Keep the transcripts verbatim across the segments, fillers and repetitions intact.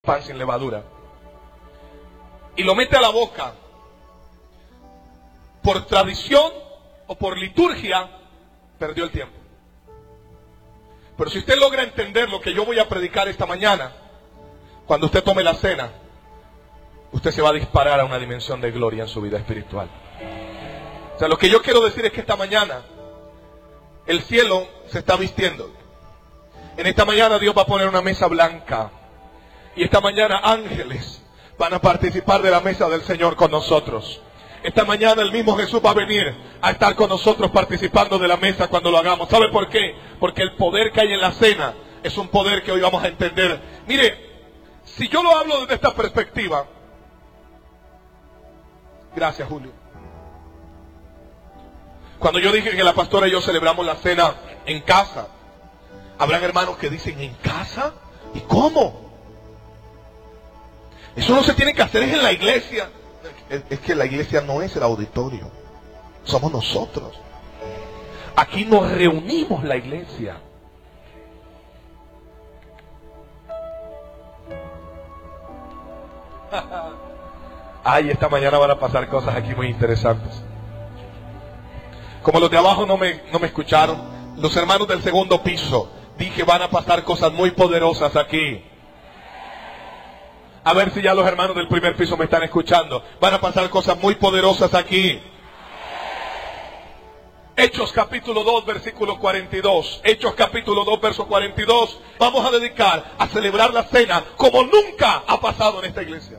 pan sin levadura y lo mete a la boca por tradición o por liturgia, perdió el tiempo. Pero si usted logra entender lo que yo voy a predicar esta mañana, cuando usted tome la cena, usted se va a disparar a una dimensión de gloria en su vida espiritual. O sea, lo que yo quiero decir es que esta mañana el cielo se está vistiendo. En esta mañana Dios va a poner una mesa blanca. Y esta mañana ángeles van a participar de la mesa del Señor con nosotros. Esta mañana el mismo Jesús va a venir a estar con nosotros participando de la mesa cuando lo hagamos. ¿Sabe por qué? Porque el poder que hay en la cena es un poder que hoy vamos a entender. Mire, si yo lo hablo desde esta perspectiva. Gracias, Julio. Cuando yo dije que la pastora y yo celebramos la cena en casa, habrán hermanos que dicen, ¿en casa? ¿Y cómo? Eso no se tiene que hacer, es en la iglesia. Es, es que la iglesia no es el auditorio, somos nosotros. Aquí nos reunimos la iglesia. Ay, esta mañana van a pasar cosas aquí muy interesantes. Como los de abajo no me, no me escucharon, los hermanos del segundo piso, dije, van a pasar cosas muy poderosas aquí. A ver si ya los hermanos del primer piso me están escuchando. Van a pasar cosas muy poderosas aquí. Hechos capítulo dos, versículo cuarenta y dos. Hechos capítulo dos, verso cuarenta y dos. Vamos a dedicar a celebrar la cena como nunca ha pasado en esta iglesia.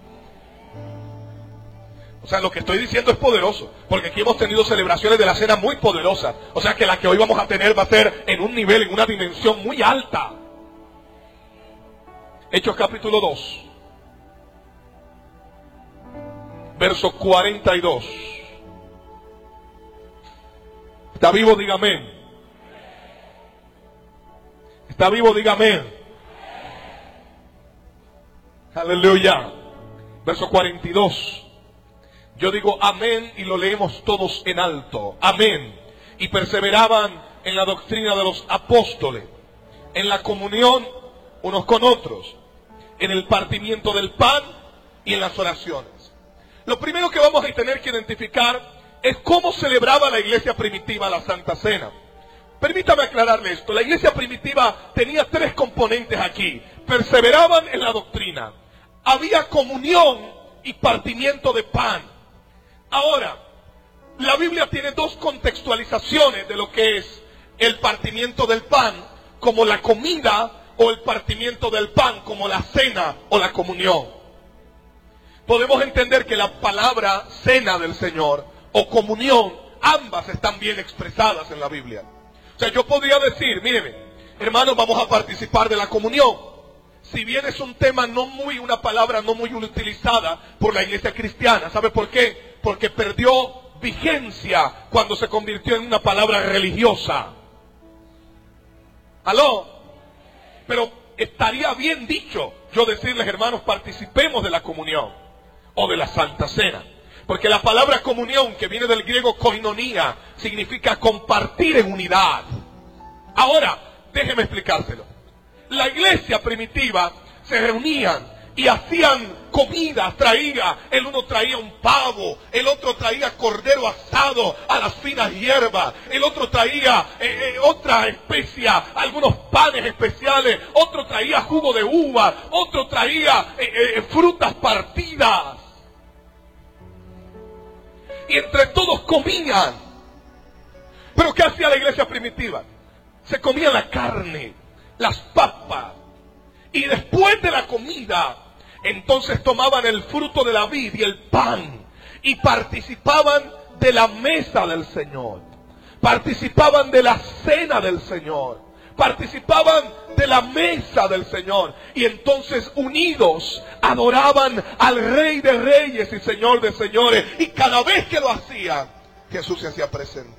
O sea, lo que estoy diciendo es poderoso, porque aquí hemos tenido celebraciones de la cena muy poderosas. O sea que la que hoy vamos a tener va a ser en un nivel, en una dimensión muy alta. Hechos capítulo dos. Verso cuarenta y dos. ¿Está vivo? Dígame. ¿Está vivo? Dígame. Aleluya. Verso cuarenta y dos. Yo digo amén y lo leemos todos en alto. Amén. Y perseveraban en la doctrina de los apóstoles, en la comunión unos con otros, en el partimiento del pan y en las oraciones. Lo primero que vamos a tener que identificar es cómo celebraba la iglesia primitiva la Santa Cena. Permítame aclararle esto. La iglesia primitiva tenía tres componentes aquí. Perseveraban en la doctrina. Había comunión y partimiento de pan. Ahora, la Biblia tiene dos contextualizaciones de lo que es el partimiento del pan como la comida o el partimiento del pan como la cena o la comunión. Podemos entender que la palabra cena del Señor o comunión, ambas están bien expresadas en la Biblia. O sea, yo podría decir, míreme, hermanos, vamos a participar de la comunión. Si bien es un tema no muy, una palabra no muy utilizada por la iglesia cristiana. ¿Sabe por qué? Porque perdió vigencia cuando se convirtió en una palabra religiosa. ¿Aló? Pero estaría bien dicho yo decirles, hermanos, participemos de la comunión o de la Santa Cena. Porque la palabra comunión, que viene del griego koinonia, significa compartir en unidad. Ahora, déjeme explicárselo. La iglesia primitiva se reunían y hacían comidas, traía, el uno traía un pavo, el otro traía cordero asado a las finas hierbas, el otro traía eh, eh, otra especia, algunos panes especiales, otro traía jugo de uva, otro traía eh, eh, frutas partidas. Y entre todos comían. ¿Pero qué hacía la iglesia primitiva? Se comía la carne, las papas, y después de la comida, entonces tomaban el fruto de la vid y el pan, y participaban de la mesa del Señor, participaban de la cena del Señor, participaban de la mesa del Señor, y entonces unidos adoraban al Rey de Reyes y Señor de Señores, y cada vez que lo hacían, Jesús se hacía presente.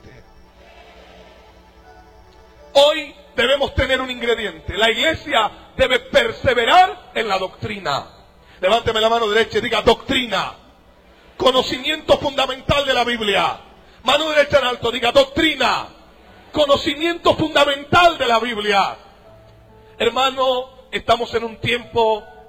Hoy debemos tener un ingrediente. La iglesia debe perseverar en la doctrina. Levánteme la mano derecha y diga doctrina. Conocimiento fundamental de la Biblia. Mano derecha en alto, diga doctrina. Conocimiento fundamental de la Biblia. Hermano, estamos en un tiempo